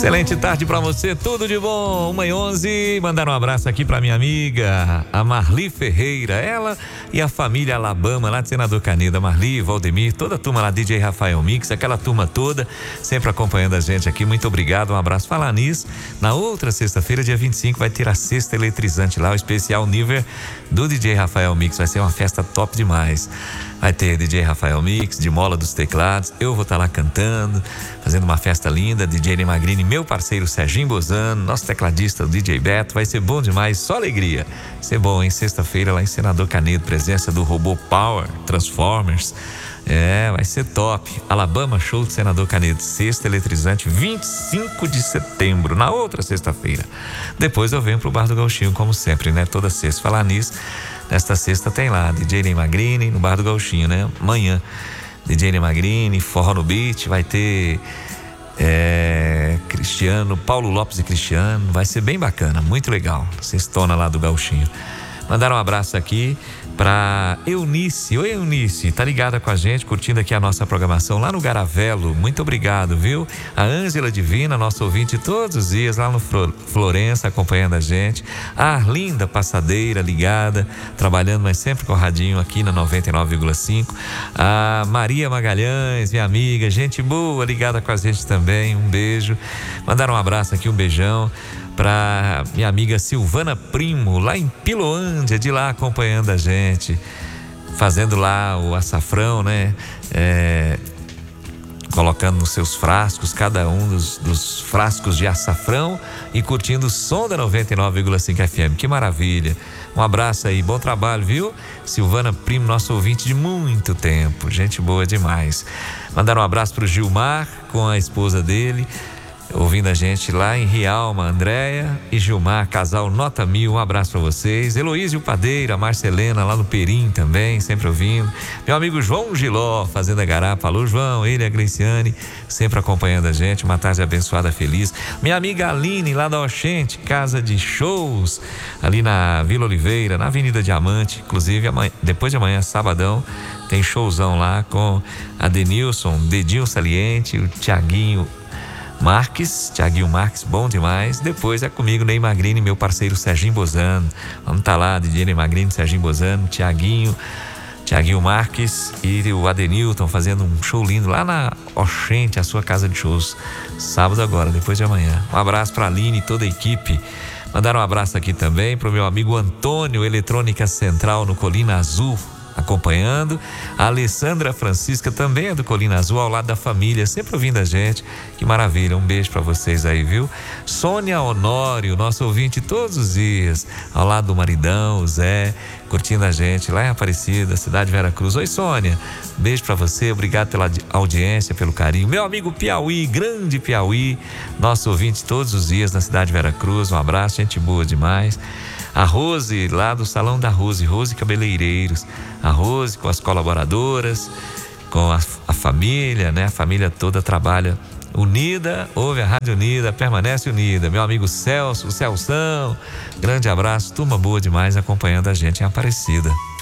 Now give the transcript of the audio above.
Excelente tarde pra você, tudo de bom. 1h11, mandar um abraço aqui pra minha amiga, a Marli Ferreira, ela e a família Alabama, lá de Senador Canedo, Marli, Valdemir, toda a turma lá, DJ Rafael Mix, aquela turma toda, sempre acompanhando a gente aqui, muito obrigado, um abraço. Falar nisso, na outra sexta-feira, dia 25, vai ter a Sexta Eletrizante lá, o especial nível do DJ Rafael Mix, vai ser uma festa top demais. Vai ter DJ Rafael Mix, de Mola dos Teclados, eu vou estar lá cantando, fazendo uma festa linda, DJ Ney Magrini, meu parceiro Serginho Bozano, nosso tecladista, o DJ Beto, vai ser bom demais, só alegria. Vai ser bom, hein? Sexta-feira lá em Senador Canedo, presença do Robô Power, Transformers, vai ser top. Alabama Show de Senador Canedo, Sexta Eletrizante, 25 de setembro, na outra sexta-feira. Depois eu venho pro Bar do Gauchinho, como sempre, né? Toda sexta. Falar nisso, nesta sexta tem lá, DJ Ney Magrini, no Bar do Gauchinho, né? Amanhã, DJ Ney Magrini, Forró no Beat, vai ter Cristiano, Paulo Lopes e Cristiano, vai ser bem bacana, muito legal, sextona lá do Gauchinho. Mandar um abraço aqui pra Eunice. Oi, Eunice, tá ligada com a gente, curtindo aqui a nossa programação lá no Garavelo, muito obrigado, viu? A Ângela Divina, nossa ouvinte todos os dias lá no Florença, acompanhando a gente. A Arlinda Passadeira, ligada, trabalhando, mas sempre com o radinho aqui na 99,5. A Maria Magalhães, minha amiga, gente boa, ligada com a gente também, um beijo. Mandar um abraço aqui, um beijão para minha amiga Silvana Primo, lá em Piloândia, de lá acompanhando a gente, fazendo lá o açafrão, né? Colocando nos seus frascos, cada um dos frascos de açafrão e curtindo o som da 99,5 FM. Que maravilha! Um abraço aí, bom trabalho, viu? Silvana Primo, nosso ouvinte de muito tempo, gente boa demais. Mandar um abraço pro Gilmar com a esposa dele, ouvindo a gente lá em Rialma, Andréia e Gilmar, casal nota 1000, um abraço pra vocês. Heloísio Padeira, Marcelena lá no Perim também, sempre ouvindo. Meu amigo João Giló, Fazenda Garapa, alô João, ele e a Gleiciane, sempre acompanhando a gente, uma tarde abençoada, feliz. Minha amiga Aline, lá da Oxente, casa de shows, ali na Vila Oliveira, na Avenida Diamante, inclusive amanhã, depois de amanhã, sabadão, tem showzão lá com a Denilson, Dedinho Saliente, o Tiaguinho Marques, bom demais. Depois é comigo, Ney Magrini, meu parceiro Serginho Bozano. Vamos estar lá, DJ Ney Magrini, Serginho Bozano, Tiaguinho Marques e o Adenilton fazendo um show lindo lá na Oxente, a sua casa de shows. Sábado agora, depois de amanhã. Um abraço para a Aline e toda a equipe. Mandar um abraço aqui também para o meu amigo Antônio, Eletrônica Central no Colina Azul, acompanhando. A Alessandra Francisca também é do Colina Azul, ao lado da família, sempre ouvindo a gente. Que maravilha, um beijo pra vocês aí, viu? Sônia Honório, nosso ouvinte todos os dias, ao lado do maridão, o Zé, curtindo a gente lá em Aparecida, cidade de Vera Cruz. Oi, Sônia, beijo pra você, obrigado pela audiência, pelo carinho. Meu amigo Piauí, grande Piauí, nosso ouvinte todos os dias na cidade de Vera Cruz, um abraço, gente boa demais. A Rose, lá do Salão da Rose Cabeleireiros. A Rose com as colaboradoras, com a família, né? A família toda trabalha unida, ouve a Rádio Unida, permanece unida. Meu amigo Celso, o Celção, grande abraço, turma boa demais acompanhando a gente em Aparecida.